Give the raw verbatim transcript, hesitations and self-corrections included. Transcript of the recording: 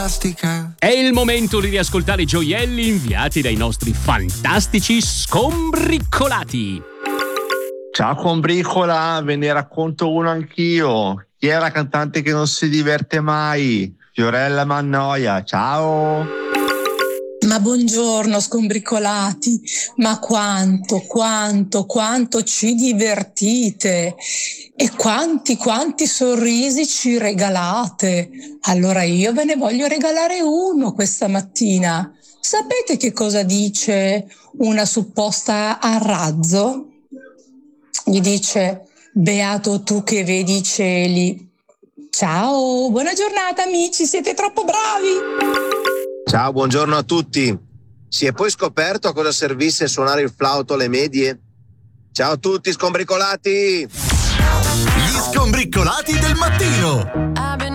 È il momento di riascoltare i gioielli inviati dai nostri fantastici scombriccolati. Ciao combricola, ve ne racconto uno anch'io. Chi è la cantante che non si diverte mai? Fiorella Mannoia, ciao! Ma buongiorno scombricolati, ma quanto, quanto, quanto ci divertite e quanti, quanti sorrisi ci regalate. Allora io ve ne voglio regalare uno questa mattina. Sapete che cosa dice una supposta a razzo? Gli dice: beato tu che vedi i cieli. Ciao, buona giornata amici, siete troppo bravi! Ciao, buongiorno a tutti. Si è poi scoperto a cosa servisse suonare il flauto alle medie? Ciao a tutti, scombricolati! Gli scombricolati del mattino!